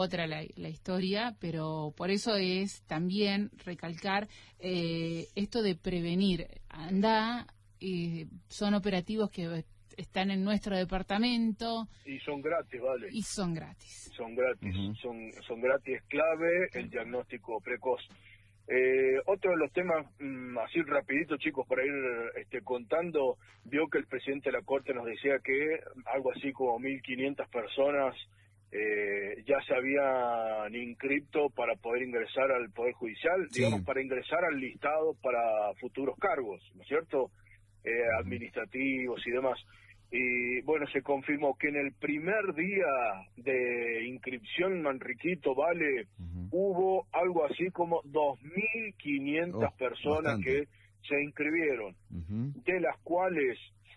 otra la historia, pero por eso es también recalcar esto de prevenir. Son operativos que están en nuestro departamento. Y son gratis, ¿vale? Y son gratis. Son gratis, son gratis, es clave el diagnóstico precoz. Otro de los temas, así rapidito, chicos, para ir contando, vio que el presidente de la Corte nos decía que algo así como 1.500 personas ya se habían inscrito para poder ingresar al Poder Judicial, digamos, para ingresar al listado para futuros cargos, ¿no es cierto? Administrativos y demás. Y bueno, se confirmó que en el primer día de inscripción, Manriquito, ¿vale? Hubo algo así como 2.500 personas que se inscribieron, de las cuales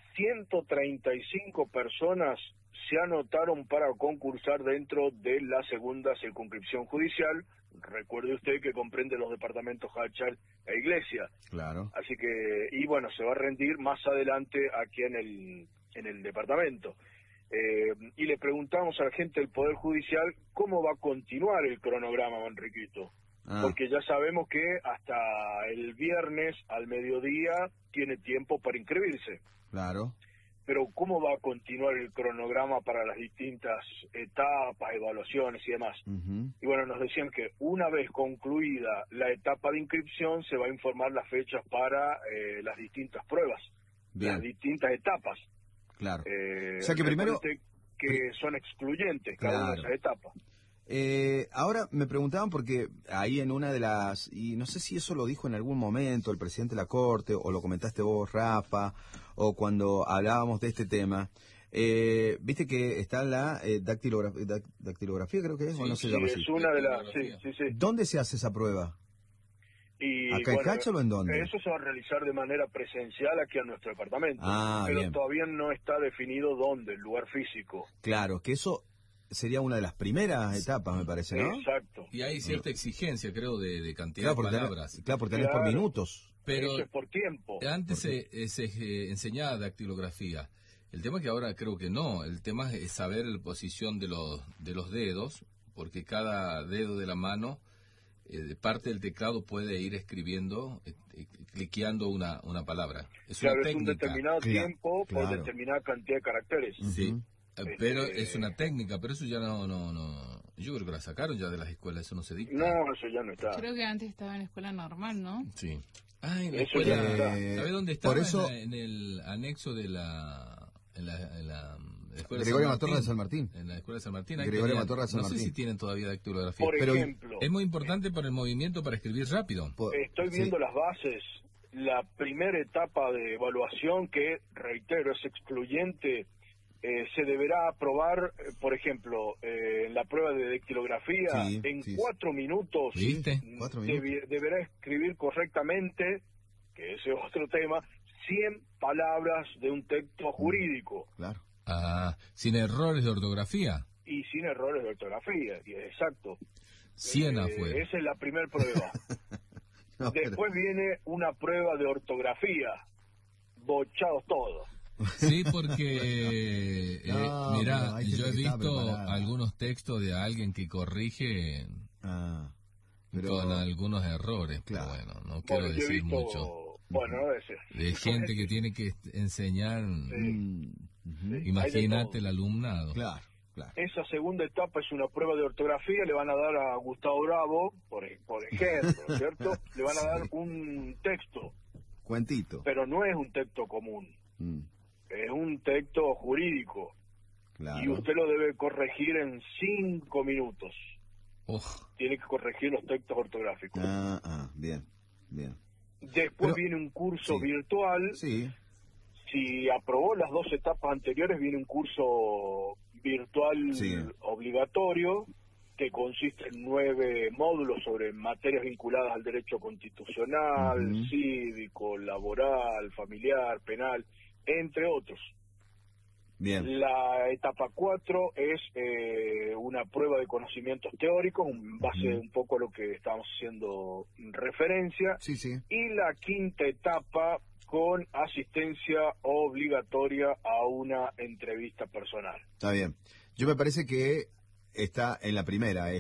135 personas se anotaron para concursar dentro de la segunda circunscripción judicial. Recuerde usted que comprende los departamentos Hachal e Iglesia. Claro. Así que, y bueno, se va a rendir más adelante aquí en el departamento. Y le preguntamos a la gente del Poder Judicial cómo va a continuar el cronograma, Manriquito. Porque ya sabemos que hasta el viernes al mediodía tiene tiempo para inscribirse. Claro. Pero ¿cómo va a continuar el cronograma para las distintas etapas, evaluaciones y demás? Y bueno, nos decían que una vez concluida la etapa de inscripción se va a informar las fechas para las distintas pruebas, las distintas etapas. Claro. O sea que primero... que son excluyentes cada una de esas etapas. Ahora me preguntaban porque ahí en una de las, y no sé si eso lo dijo en algún momento el presidente de la Corte, o lo comentaste vos, Rafa, o cuando hablábamos de este tema, viste que está la dactilografía, creo que es, o no se llama así. Es una de las, sí. ¿Dónde se hace esa prueba? ¿Acá en Hachal o en dónde? Eso se va a realizar de manera presencial aquí a nuestro departamento, pero bien. Todavía no está definido dónde, el lugar físico. Claro, que eso sería una de las primeras etapas, me parece, ¿no? Exacto. Y hay cierta exigencia, creo, de cantidad de palabras. Porque tenés por minutos. Pero eso es por tiempo. Antes se enseñaba dactilografía. El tema es que ahora creo que no. El tema es saber la posición de los dedos, porque cada dedo de la mano, de parte del teclado, puede ir escribiendo, cliqueando una palabra. Es una técnica. Es un determinado tiempo por determinada cantidad de caracteres. Sí. Pero es una técnica, pero eso ya no. Yo creo que la sacaron ya de las escuelas, eso no se dicta. No, eso ya no está. Creo que antes estaba en la escuela normal, ¿no? Sí. En la eso escuela. ¿Sabes dónde estaba? Por eso, en el anexo de la escuela Gregorio Matorra de San Martín. En la escuela de San Martín. Gregorio Matorra de San Martín. No sé si tienen todavía dactilografía. Por ejemplo. Es muy importante para el movimiento, para escribir rápido. Estoy viendo las bases. La primera etapa de evaluación, que, reitero, es excluyente, se deberá aprobar, por ejemplo, en la prueba de dactilografía, en 4 minutos. ¿Viste? 4 minutos. Deberá escribir correctamente, que ese es otro tema, 100 palabras de un texto jurídico. Claro. Sin errores de ortografía. Y sin errores de ortografía, exacto. 100 afuera. Esa es la primera prueba. Después viene una prueba de ortografía, bochados todos. Sí, porque mirá, yo he visto algunos textos de alguien que corrige con algunos errores, pero bueno, no quiero decir mucho. Bueno, de gente que tiene que enseñar, imagínate el alumnado. Claro. Esa segunda etapa es una prueba de ortografía, le van a dar a Gustavo Bravo, por ejemplo, ¿cierto? Le van a dar un texto. Cuentito. Pero no es un texto común. Es un texto jurídico. Claro. Y usted lo debe corregir en 5 minutos. Tiene que corregir los textos ortográficos. Bien. Después viene un curso virtual. Sí. Si aprobó las 2 etapas anteriores, viene un curso virtual obligatorio, que consiste en 9 módulos sobre materias vinculadas al derecho constitucional, cívico, laboral, familiar, penal, entre otros. Bien. La etapa 4 es una prueba de conocimientos teóricos, en base un poco a lo que estamos haciendo referencia. Y la quinta etapa con asistencia obligatoria a una entrevista personal. Está bien. Yo me parece que está en la primera,